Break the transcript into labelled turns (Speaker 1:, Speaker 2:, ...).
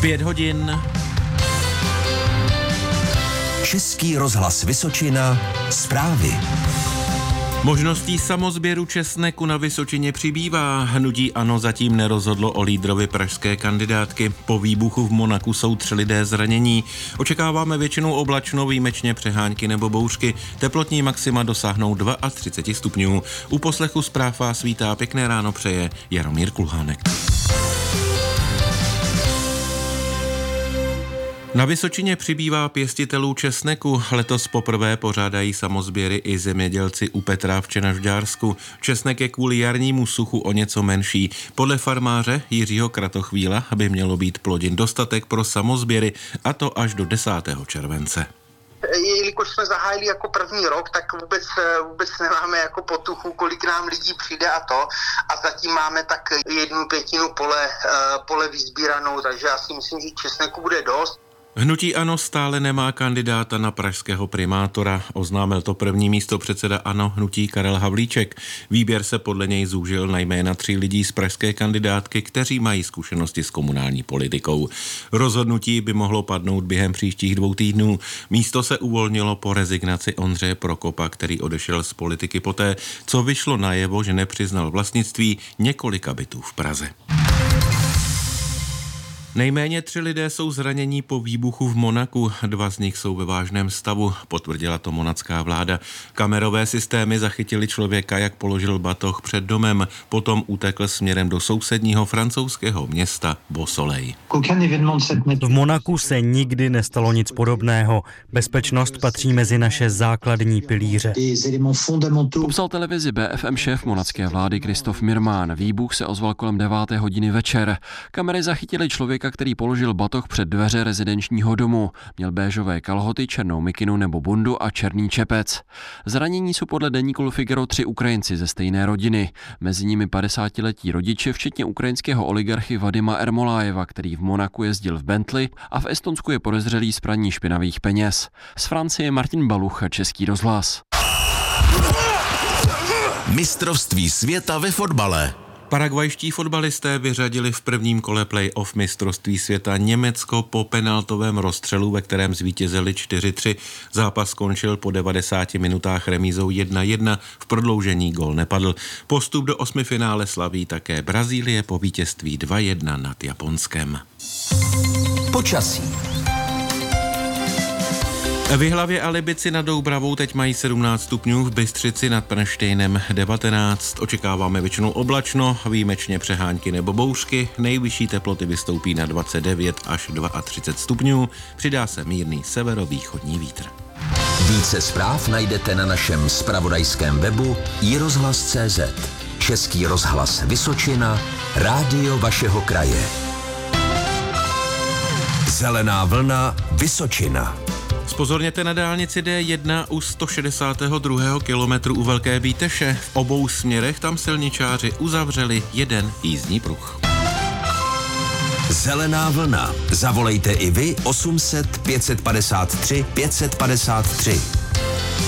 Speaker 1: 5 hodin.
Speaker 2: Český rozhlas Vysočina, zprávy.
Speaker 1: Možností samozběru česneku na Vysočině přibývá. Hnutí ANO zatím nerozhodlo o lídrovi pražské kandidátky. Po výbuchu v Monaku jsou 3 lidé zranění. Očekáváme většinou oblačno, výjimečně přehánky nebo bouřky. Teplotní maxima dosáhnou 32 stupňů. U poslechu zpráv vás vítá, pěkné ráno přeje Jaromír Kulhánek. Na Vysočině přibývá pěstitelů česneku. Letos poprvé pořádají samozběry i zemědělci u Petrávče na Žďársku. Česnek je kvůli jarnímu suchu o něco menší. Podle farmáře Jiřího Kratochvíla by mělo být plodin dostatek pro samozběry, a to až do 10. července.
Speaker 3: Jelikož jsme zahájili jako první rok, tak vůbec nemáme jako potuchu, kolik nám lidí přijde a zatím máme tak 1/5 pole vyzbíranou, takže já si myslím, že česneku bude dost.
Speaker 1: Hnutí ANO stále nemá kandidáta na pražského primátora. Oznámil to první místopředseda ANO hnutí Karel Havlíček. Výběr se podle něj zúžil na jména 3 lidí z pražské kandidátky, kteří mají zkušenosti s komunální politikou. Rozhodnutí by mohlo padnout během příštích 2 týdnů. Místo se uvolnilo po rezignaci Ondřeje Prokopa, který odešel z politiky poté, co vyšlo najevo, že nepřiznal vlastnictví několika bytů v Praze. Nejméně 3 lidé jsou zranění po výbuchu v Monaku. 2 z nich jsou ve vážném stavu, potvrdila to monacká vláda. Kamerové systémy zachytili člověka, jak položil batoh před domem, potom utekl směrem do sousedního francouzského města Beausoleil.
Speaker 4: V Monaku se nikdy nestalo nic podobného. Bezpečnost patří mezi naše základní pilíře.
Speaker 5: Popsal televizi BFM šéf monacké vlády Kristof Mirmán. Výbuch se ozval kolem 9. hodiny večer. Kamery zachytily člověka, který položil batoh před dveře rezidenčního domu. Měl béžové kalhoty, černou mikinu nebo bundu a černý čepec. Zranění jsou podle deníku Le Figaro 3 Ukrajinci ze stejné rodiny. Mezi nimi 50letí rodiče, včetně ukrajinského oligarchy Vadima Ermolájeva, který v Monaku jezdil v Bentley, a v Estonsku je podezřelý z praní špinavých peněz. Z Francie Martin Baluch, Český rozhlas.
Speaker 2: Mistrovství světa ve fotbale.
Speaker 1: Paraguajští fotbalisté vyřadili v prvním kole play-off mistrovství světa Německo po penaltovém rozstřelu, ve kterém zvítězili 4-3. Zápas skončil po 90 minutách remízou 1-1, v prodloužení gól nepadl. Postup do 8finále slaví také Brazílie po vítězství 2-1 nad Japonskem.
Speaker 2: Počasí.
Speaker 1: V Jihlavě a Libici nad Doubravou teď mají 17 stupňů, v Bystřici nad Pernštejnem 19. Očekáváme většinou oblačno, výjimečně přehánky nebo bouřky. Nejvyšší teploty vystoupí na 29 až 32 stupňů. Přidá se mírný severovýchodní vítr.
Speaker 2: Více zpráv najdete na našem zpravodajském webu iRozhlas.cz. Český rozhlas Vysočina, rádio vašeho kraje. Zelená vlna Vysočina.
Speaker 1: Zpozorněte na dálnici D1 u 162. kilometru u Velké Bíteše. V obou směrech tam silničáři uzavřeli jeden jízdní pruh.
Speaker 2: Zelená vlna. Zavolejte i vy 800 553 553.